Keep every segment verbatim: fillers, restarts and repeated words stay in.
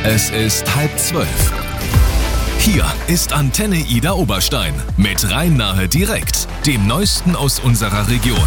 Es ist halb zwölf. Hier ist Antenne Ida Oberstein mit Rhein-Nahe direkt, dem Neuesten aus unserer Region.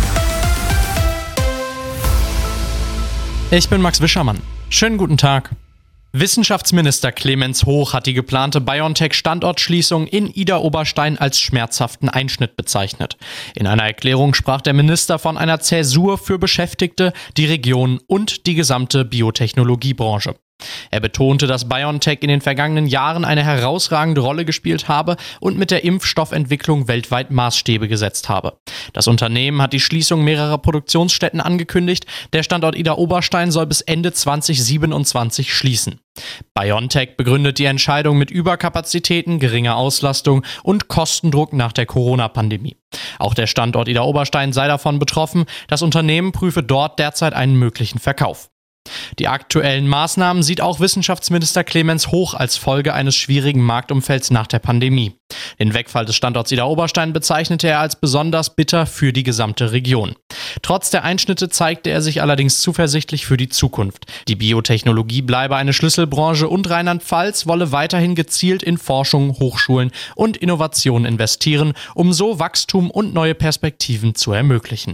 Ich bin Max Wischermann. Schönen guten Tag. Wissenschaftsminister Clemens Hoch hat die geplante BioNTech-Standortschließung in Ida Oberstein als schmerzhaften Einschnitt bezeichnet. In einer Erklärung sprach der Minister von einer Zäsur für Beschäftigte, die Region und die gesamte Biotechnologiebranche. Er betonte, dass BioNTech in den vergangenen Jahren eine herausragende Rolle gespielt habe und mit der Impfstoffentwicklung weltweit Maßstäbe gesetzt habe. Das Unternehmen hat die Schließung mehrerer Produktionsstätten angekündigt. Der Standort Ida Oberstein soll bis Ende zwanzig siebenundzwanzig schließen. BioNTech begründet die Entscheidung mit Überkapazitäten, geringer Auslastung und Kostendruck nach der Corona-Pandemie. Auch der Standort Ida Oberstein sei davon betroffen. Das Unternehmen prüfe dort derzeit einen möglichen Verkauf. Die aktuellen Maßnahmen sieht auch Wissenschaftsminister Clemens Hoch als Folge eines schwierigen Marktumfelds nach der Pandemie. Den Wegfall des Standorts Ida Oberstein bezeichnete er als besonders bitter für die gesamte Region. Trotz der Einschnitte zeigte er sich allerdings zuversichtlich für die Zukunft. Die Biotechnologie bleibe eine Schlüsselbranche und Rheinland-Pfalz wolle weiterhin gezielt in Forschung, Hochschulen und Innovation investieren, um so Wachstum und neue Perspektiven zu ermöglichen.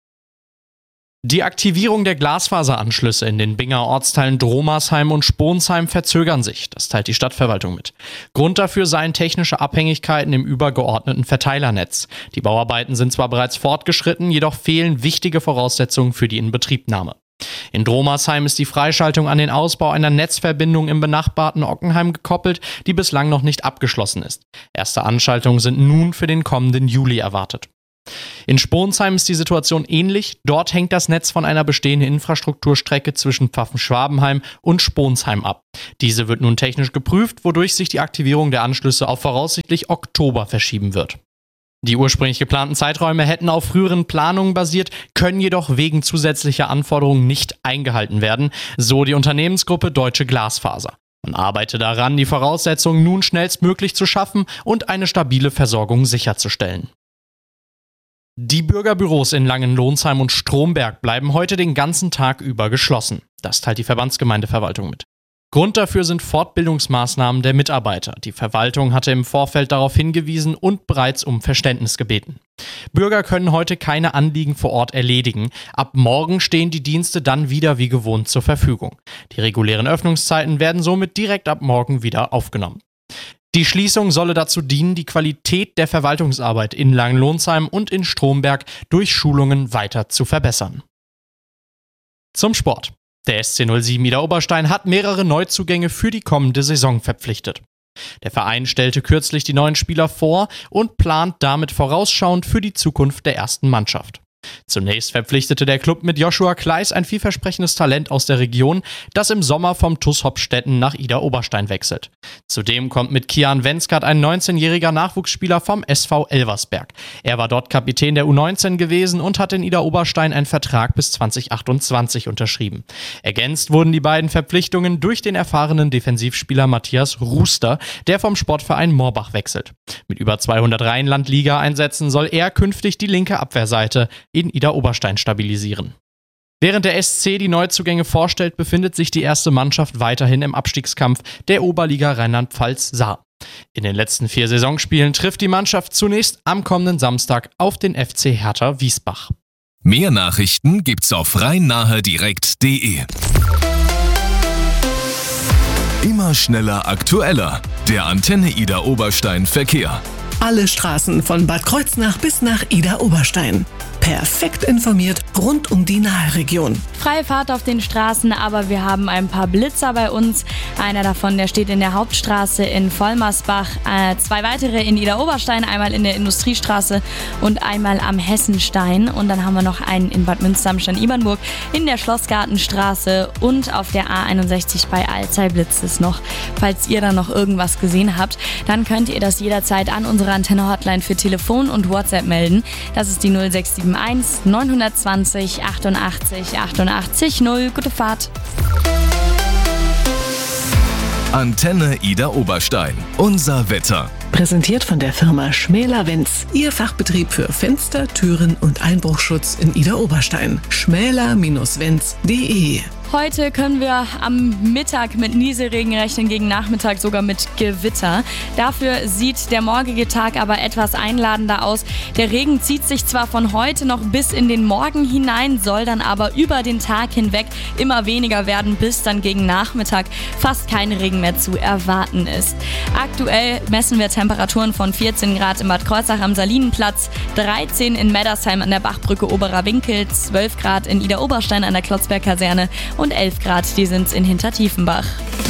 Die Aktivierung der Glasfaseranschlüsse in den Binger Ortsteilen Dromersheim und Sponsheim verzögern sich, das teilt die Stadtverwaltung mit. Grund dafür seien technische Abhängigkeiten im übergeordneten Verteilernetz. Die Bauarbeiten sind zwar bereits fortgeschritten, jedoch fehlen wichtige Voraussetzungen für die Inbetriebnahme. In Dromersheim ist die Freischaltung an den Ausbau einer Netzverbindung im benachbarten Ockenheim gekoppelt, die bislang noch nicht abgeschlossen ist. Erste Anschaltungen sind nun für den kommenden Juli erwartet. In Sponsheim ist die Situation ähnlich. Dort hängt das Netz von einer bestehenden Infrastrukturstrecke zwischen Pfaffen-Schwabenheim und Sponsheim ab. Diese wird nun technisch geprüft, wodurch sich die Aktivierung der Anschlüsse auf voraussichtlich Oktober verschieben wird. Die ursprünglich geplanten Zeiträume hätten auf früheren Planungen basiert, können jedoch wegen zusätzlicher Anforderungen nicht eingehalten werden, so die Unternehmensgruppe Deutsche Glasfaser. Man arbeite daran, die Voraussetzungen nun schnellstmöglich zu schaffen und eine stabile Versorgung sicherzustellen. Die Bürgerbüros in Langenlohnsheim und Stromberg bleiben heute den ganzen Tag über geschlossen. Das teilt die Verbandsgemeindeverwaltung mit. Grund dafür sind Fortbildungsmaßnahmen der Mitarbeiter. Die Verwaltung hatte im Vorfeld darauf hingewiesen und bereits um Verständnis gebeten. Bürger können heute keine Anliegen vor Ort erledigen. Ab morgen stehen die Dienste dann wieder wie gewohnt zur Verfügung. Die regulären Öffnungszeiten werden somit direkt ab morgen wieder aufgenommen. Die Schließung solle dazu dienen, die Qualität der Verwaltungsarbeit in Langenlohnsheim und in Stromberg durch Schulungen weiter zu verbessern. Zum Sport. Der S C null sieben Ida Oberstein hat mehrere Neuzugänge für die kommende Saison verpflichtet. Der Verein stellte kürzlich die neuen Spieler vor und plant damit vorausschauend für die Zukunft der ersten Mannschaft. Zunächst verpflichtete der Klub mit Joshua Kleis ein vielversprechendes Talent aus der Region, das im Sommer vom T U S Hopstetten nach Ida Oberstein wechselt. Zudem kommt mit Kian Wenskert ein neunzehnjähriger Nachwuchsspieler vom S V Elversberg. Er war dort Kapitän der U neunzehn gewesen und hat in Ida Oberstein einen Vertrag bis zwanzig achtundzwanzig unterschrieben. Ergänzt wurden die beiden Verpflichtungen durch den erfahrenen Defensivspieler Matthias Ruster, der vom Sportverein Morbach wechselt. Mit über zweihundert Rheinland-Liga-Einsätzen soll er künftig die linke Abwehrseite in Ida Oberstein stabilisieren. Während der S C die Neuzugänge vorstellt, befindet sich die erste Mannschaft weiterhin im Abstiegskampf der Oberliga Rheinland-Pfalz Saar. In den letzten vier Saisonspielen trifft die Mannschaft zunächst am kommenden Samstag auf den F C Hertha Wiesbach. Mehr Nachrichten gibt's auf rhein-nahe direkt punkt de. Immer schneller, aktueller. Der Antenne Ida Oberstein Verkehr. Alle Straßen von Bad Kreuznach bis nach Ida Oberstein. Perfekt informiert rund um die Naheregion. Freie Fahrt auf den Straßen, aber wir haben ein paar Blitzer bei uns. Einer davon, der steht in der Hauptstraße in Vollmersbach. Äh, zwei weitere in Ida Oberstein, einmal in der Industriestraße und einmal am Hessenstein. Und dann haben wir noch einen in Bad Münster-Ibernburg in der Schlossgartenstraße und auf der A einundsechzig bei Alzey blitzt es noch. Falls ihr da noch irgendwas gesehen habt, dann könnt ihr das jederzeit an unsere Antenne-Hotline für Telefon und WhatsApp melden. Das ist die null sechs sieben eins neun zwei null achtundachtzig achtundachtzig null. Gute Fahrt. Antenne Ida Oberstein. Unser Wetter. Präsentiert von der Firma Schmäler-Wenz. Ihr Fachbetrieb für Fenster, Türen und Einbruchschutz in Ida Oberstein. schmäler Bindestrich wenz punkt de Heute können wir am Mittag mit Nieselregen rechnen, gegen Nachmittag sogar mit Gewitter. Dafür sieht der morgige Tag aber etwas einladender aus. Der Regen zieht sich zwar von heute noch bis in den Morgen hinein, soll dann aber über den Tag hinweg immer weniger werden, bis dann gegen Nachmittag fast kein Regen mehr zu erwarten ist. Aktuell messen wir Temperaturen von vierzehn Grad in Bad Kreuznach am Salinenplatz, dreizehn in Meddersheim an der Bachbrücke Oberer Winkel, zwölf Grad in Idar-Oberstein an der Klotzberg-Kaserne und elf Grad, die sind in Hintertiefenbach.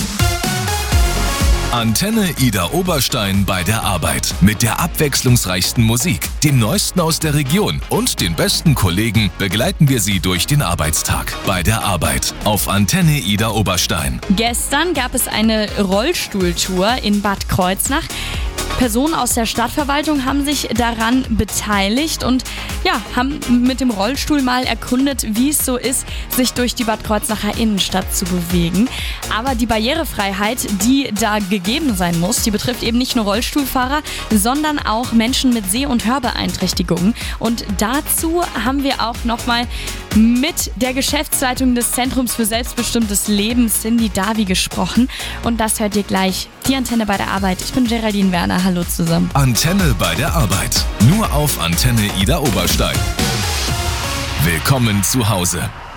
Antenne Idar-Oberstein bei der Arbeit. Mit der abwechslungsreichsten Musik, dem Neuesten aus der Region und den besten Kollegen begleiten wir Sie durch den Arbeitstag. Bei der Arbeit auf Antenne Idar-Oberstein. Gestern gab es eine Rollstuhltour in Bad Kreuznach. Personen aus der Stadtverwaltung haben sich daran beteiligt und ja, haben mit dem Rollstuhl mal erkundet, wie es so ist, sich durch die Bad Kreuznacher Innenstadt zu bewegen. Aber die Barrierefreiheit, die da gegeben sein muss, die betrifft eben nicht nur Rollstuhlfahrer, sondern auch Menschen mit Seh- und Hörbeeinträchtigungen. Und dazu haben wir auch nochmal mit der Geschäftsleitung des Zentrums für selbstbestimmtes Leben, Cindy Davi, gesprochen. Und das hört ihr gleich. Die Antenne bei der Arbeit. Ich bin Geraldine Werner. Hallo zusammen. Antenne bei der Arbeit. Nur auf Antenne Idar-Oberstein. Willkommen zu Hause.